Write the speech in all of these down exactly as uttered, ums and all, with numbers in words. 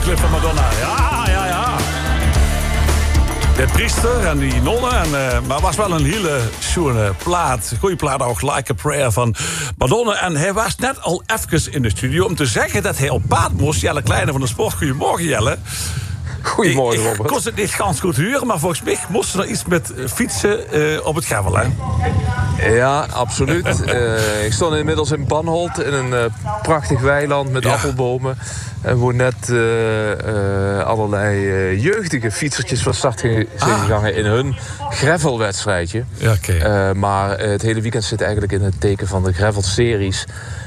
videoclip van Madonna. Ja, ja, ja. De priester en die nonnen. En, uh, maar het was wel een hele schoene plaat. Goeie plaat ook, Like a Prayer van Madonna. En hij was net al even in de studio om te zeggen dat hij op pad moest. Jelle Kleine van de Sport. Goedemorgen, Jelle. Goedemorgen, ik, ik Robert. kon het niet ganz goed huren, maar volgens mij moesten er iets met fietsen uh, op het gravel, hè? Ja, absoluut. uh, ik stond inmiddels in Banholt in een uh, prachtig weiland met ja. appelbomen. En waar net uh, uh, allerlei uh, jeugdige fietsertjes van start zijn gegaan ah. in hun gravelwedstrijdje. Ja, okay. uh, maar uh, het hele weekend zit eigenlijk in het teken van de gravel-series.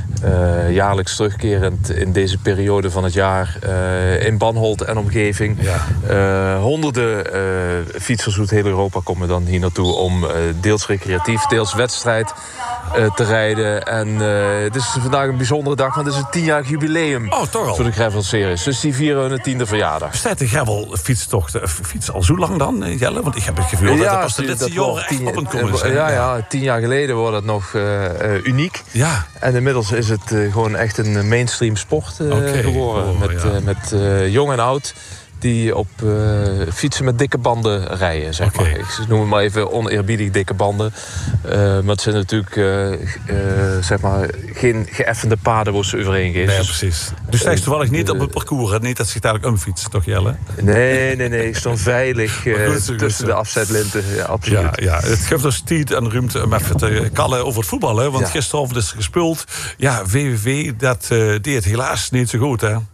Uh, jaarlijks terugkerend in deze periode van het jaar uh, in Banholt en omgeving. Ja. Uh, honderden uh, fietsers uit heel Europa komen dan hier naartoe om uh, deels recreatief, deels wedstrijd uh, te rijden. En uh, het is vandaag een bijzondere dag, want het is een tienjarig jubileum oh, toch al. voor de gravel-series. Dus die vieren hun tiende verjaardag. Bestaat de gravel-fietstocht fiets al zo lang dan, Jelle? Want ik heb het gevoel ja, dat pas de laatste jaren echt op een komen zijn. Ja, ja, tien jaar geleden was het nog uh, uh, uniek. Ja. En inmiddels is het uh, gewoon echt een mainstream sport uh, okay. geworden. Oh, met ja. uh, met uh, jong en oud die op uh, fietsen met dikke banden rijden, zeg okay. maar. Ik noem het maar even oneerbiedig dikke banden. Uh, maar het zijn natuurlijk uh, uh, zeg maar geen geëffende paden waar ze overheen gaan. Nee, ja, precies. Dus sta je toevallig niet op het parcours, hè? Niet dat zich dadelijk umfietst, toch Jelle? Nee, nee, nee. Ik stond veilig uh, goed, tussen goed, de afzetlinten. Ja, absoluut. Ja, ja. Het geeft dus tijd en ruimte om even te kallen over het voetbal, hè? Want ja. gisteravond is er gespeeld. Ja, V V V, dat uh, deed helaas niet zo goed, hè?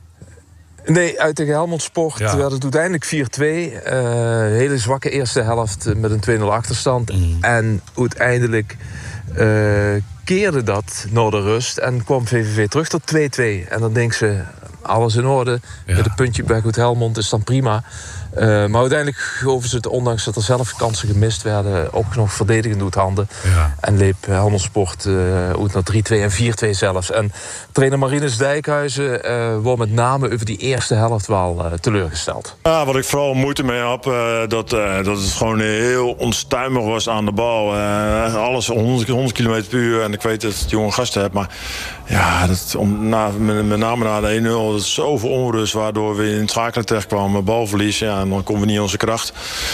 Nee, uit tegen Helmond Sport ja. werd het uiteindelijk vier twee. Uh, hele zwakke eerste helft met een twee nul achterstand. Mm. En uiteindelijk uh, keerde dat naar de rust en kwam V V V terug tot twee twee. En dan denken ze, alles in orde. Ja. Met een puntje bij Goed Helmond is dan prima. Uh, maar uiteindelijk geloven ze het, ondanks dat er zelf kansen gemist werden, ook nog verdedigend uit handen. Ja. En leep Helmond Sport uh, uit naar drie twee en vier twee zelfs. En trainer Marinus Dijkhuizen uh, wordt met name over die eerste helft wel uh, teleurgesteld. Ja, wat ik vooral moeite mee heb, uh, dat, uh, dat het gewoon heel onstuimig was aan de bal. Uh, alles honderd kilometer per uur. En ik weet dat het jonge gasten hebt, maar ja, dat, om, na, met, met name na de een nul, dat is zoveel onrust, waardoor we in het schakelen terechtkwamen, balverlies. Ja, en dan komen we niet in onze kracht.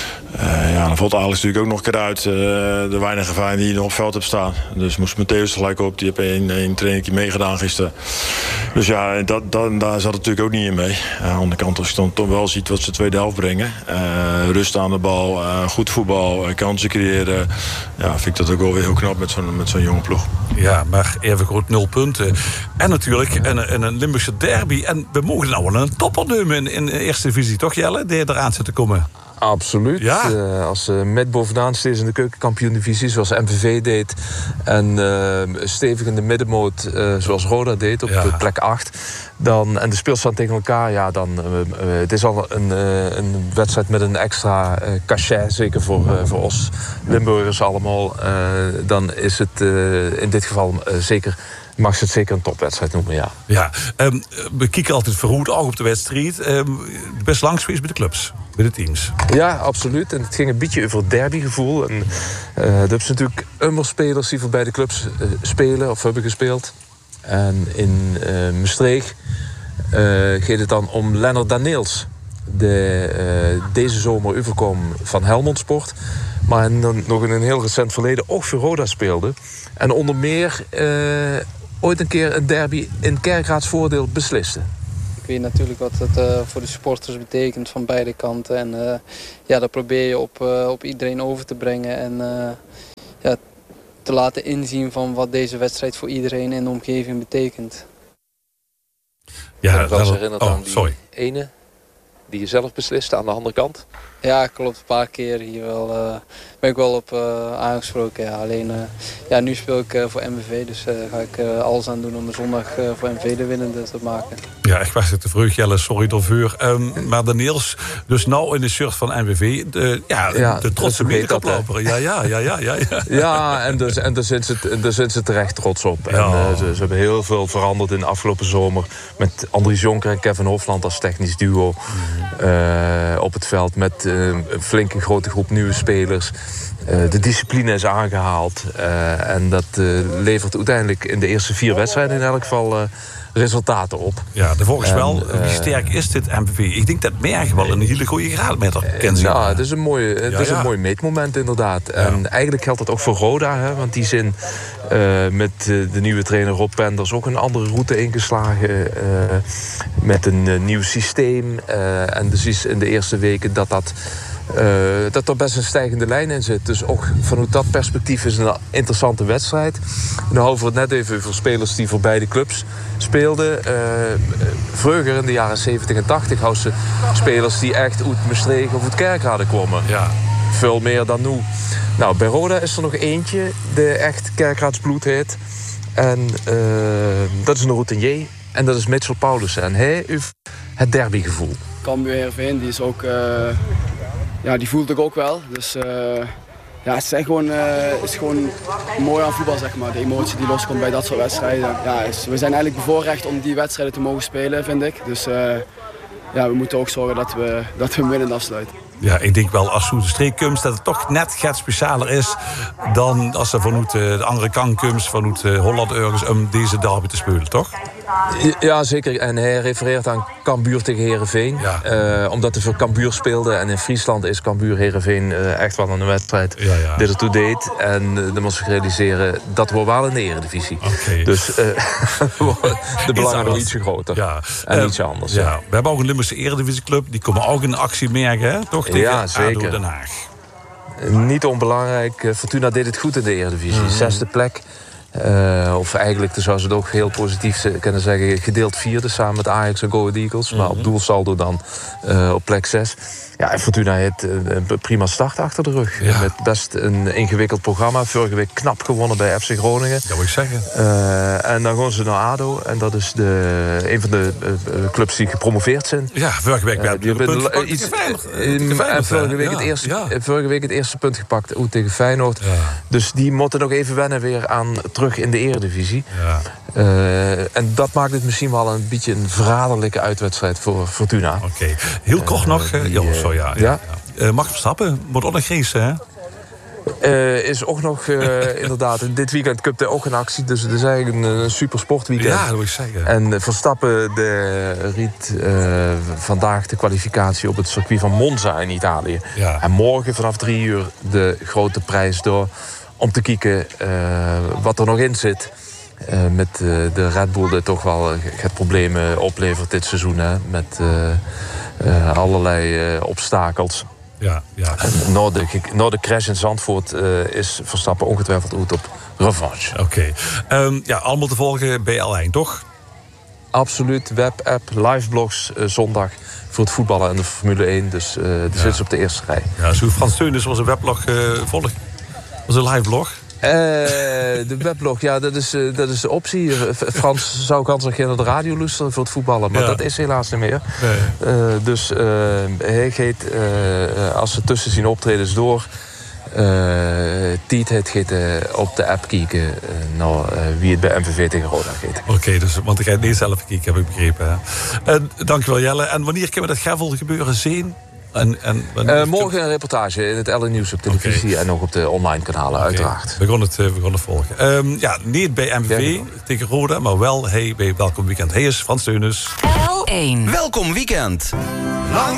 Uh, ja, dan valt Alex natuurlijk ook nog een keer uit. Uh, de weinige vijanden die je nog op het veld hebt staan. Dus moest Matthäus gelijk op. Die heeft één, één training meegedaan gisteren. Dus ja, dat, dat, daar zat het natuurlijk ook niet in mee. Uh, aan de andere kant, als je dan toch wel ziet wat ze de tweede helft brengen. Uh, rust aan de bal, uh, goed voetbal, uh, kansen creëren. Ja, vind ik dat ook wel weer heel knap met zo'n, met zo'n jonge ploeg. Ja, maar even goed nul punten. En natuurlijk een, een, een Limburgse derby. En we mogen nou wel een topper nemen in, in de eerste divisie, toch Jelle? Die eraan zit te komen. Absoluut. Ja? Uh, als ze uh, met bovenaan steeds in de keukenkampioen-divisie, zoals M V V deed. En uh, stevig in de middenmoot, uh, zoals Roda deed, op ja. plek acht. Dan, en de speelstand tegen elkaar, ja, dan. Uh, uh, het is al een, uh, een wedstrijd met een extra uh, cachet, zeker voor, uh, voor ons Limburgers allemaal. Uh, dan is het uh, in dit geval uh, zeker. Mag ze het zeker een topwedstrijd noemen, ja. Ja, um, we kijken altijd verroerd oog op de wedstrijd. Um, best langs geweest bij de clubs, bij de teams. Ja, absoluut. En het ging een beetje over derbygevoel. En uh, er hebben ze natuurlijk ummerspelers die voor beide clubs uh, spelen of hebben gespeeld. En in uh, Maastricht uh, gaat het dan om Lennart Daneels. De uh, deze zomer overkwam van Helmond Sport. Maar nog in een heel recent verleden ook voor Roda speelde. En onder meer uh, ooit een keer een derby in Kerkraads voordeel besliste. Ik weet natuurlijk wat het uh, voor de supporters betekent van beide kanten. En uh, ja, dat probeer je op, uh, op iedereen over te brengen. En uh, ja, te laten inzien van wat deze wedstrijd voor iedereen in de omgeving betekent. Ja, ik heb wel eens herinnerd oh, aan die sorry. ene die je zelf besliste aan de andere kant. Ja, klopt. Een paar keer hier wel, uh, ben ik wel op uh, aangesproken. Ja. Alleen uh, ja, nu speel ik uh, voor M V V, dus uh, ga ik uh, alles aan doen om de zondag uh, voor M V V de winnende te maken. Ja, ik was het te vroeg, Jelle, sorry daarvoor. Um, maar Daniels, dus nou in de shirt van M V V, de, ja, ja, de trotse medekoploper. Ja, ja, ja, ja, ja, ja. Ja, en, dus, en daar zijn ze, daar zijn ze terecht trots op. En, ja. uh, ze, ze hebben heel veel veranderd in de afgelopen zomer. Met Andries Jonker en Kevin Hofland als technisch duo mm. uh, op het veld. Met uh, een flinke grote groep nieuwe spelers. Uh, de discipline is aangehaald. Uh, en dat uh, levert uiteindelijk in de eerste vier wedstrijden in elk geval uh, resultaten op. Ja, de volgens En, wel, wie uh, sterk is dit M V V? Ik denk dat Mergen wel een hele goede graadmeter kan zien. Ja, het is een mooi, het ja, is ja. een mooi meetmoment inderdaad. Ja. En eigenlijk geldt dat ook voor Roda. Hè, want die zijn uh, met uh, de nieuwe trainer Rob Penders ook een andere route ingeslagen. Uh, met een uh, nieuw systeem. Uh, en dus is in de eerste weken dat dat... Uh, dat er best een stijgende lijn in zit. Dus ook vanuit dat perspectief is het een interessante wedstrijd. Nu houden we het net even over spelers die voor beide clubs speelden. Uh, vroeger in de jaren zeventig en tachtig hadden ze spelers die echt uit Maastricht of uit Kerkrade kwamen. Ja. Veel meer dan nu. Nou, bij Roda is er nog eentje die echt Kerkraads bloed heet. En uh, dat is een routinier. En dat is Mitchell Paulussen. En hij heeft het derbygevoel. Cambuur Heerenveen, die is ook... Uh... Ja, die voelt ik ook wel. Dus uh, ja, het is echt gewoon, uh, is gewoon mooi aan voetbal, zeg maar. De emotie die loskomt bij dat soort wedstrijden. Ja, is, we zijn eigenlijk bevoorrecht om die wedstrijden te mogen spelen, vind ik. Dus uh, ja, we moeten ook zorgen dat we, dat we winnend afsluiten. Ja, ik denk wel als de streek komt dat het toch net gaat specialer is dan als ze vanuit de andere kant komt, vanuit Holland ergens om deze derby te spelen, toch? Ja, zeker. En hij refereert aan Cambuur tegen Heerenveen. Ja. Uh, omdat er veel Cambuur speelde. En in Friesland is Cambuur Heerenveen uh, echt wel een wedstrijd ja, ja. die ertoe deed. En uh, dan moest ik realiseren dat we wel in de Eredivisie. Okay. Dus uh, de belangen nog ietsje groter. Ja. En uh, ietsje anders. Ja. Ja. We hebben ook een Limburgse Eredivisieclub. Die komen ook in actie merken, hè? Toch? Tegen ja, zeker. ADO Den Haag. Niet onbelangrijk. Fortuna deed het goed in de Eredivisie. Mm-hmm. Zesde plek. Uh, of eigenlijk, dan zou ze het ook heel positief kunnen zeggen, gedeeld vierde samen met Ajax en Go Ahead Eagles. Mm-hmm. Maar op doelsaldo dan uh, op plek zes. Ja, en Fortuna heeft een prima start achter de rug. Ja. Met best een ingewikkeld programma. Vorige week knap gewonnen bij F C Groningen. Dat wil ik zeggen. Uh, en dan gaan ze naar ADO. En dat is de, een van de uh, clubs die gepromoveerd zijn. Ja, vorige week hebben uh, we uh, iets En vorige week, ja. het eerste, ja. vorige week het eerste punt gepakt uh, tegen Feyenoord. Ja. Dus die moeten nog even wennen weer aan terug in de Eredivisie. Ja. Uh, en dat maakt het misschien wel een beetje een verraderlijke uitwedstrijd voor Fortuna. Oké, okay. Heel kort uh, nog. Uh, die, uh, ja, ja. ja. Uh, Max Verstappen wordt ook nog racen, hè? Uh, is ook nog uh, inderdaad. Dit weekend Cup er ook een actie. Dus het is eigenlijk een, een super sportweekend. Ja, dat wil ik zeggen. En uh, Verstappen de, riet uh, vandaag de kwalificatie op het circuit van Monza in Italië. Ja. En morgen vanaf drie uur de grote prijs door. Om te kijken uh, wat er nog in zit. Uh, met uh, de Red Bull die toch wel het problemen oplevert dit seizoen. Hè, met uh, uh, allerlei uh, obstakels. Ja, ja. En na de, na de crash in Zandvoort uh, is Verstappen ongetwijfeld uit op revanche. Oké. Okay. Um, ja, allemaal te volgen bij L één, toch? Absoluut. Web-app, liveblogs uh, zondag voor het voetballen en de Formule één. Dus uh, die ja. zitten ze op de eerste rij. Ja, zo Frans Steuners was een weblog uh, volg. Was een liveblog. Uh, de weblog, ja, dat is, uh, dat is de optie. Frans zou kans nog naar de radio luisteren voor het voetballen. Maar ja. dat is helaas niet meer. Nee. Uh, dus uh, hij gaat, uh, als ze tussen zien optredens door... Uh, Tiet het gaat uh, op de app kijken uh, naar uh, wie het bij M V V tegen Roda gaat. Oké, okay, dus, want ik ga het niet zelf kijken, heb ik begrepen. Uh, dankjewel Jelle. En wanneer kunnen we dat gravel gebeuren zien? En, en, uh, morgen een reportage in het L N Nieuws op televisie okay. en ook op de online kanalen okay. uiteraard. We gaan het, uh, we gaan het volgen. Um, ja, niet bij M V V ja, tegen Roda, maar wel hey, bij Welkom Weekend. Hij is Frans Steuners. L één. Welkom Weekend. Lang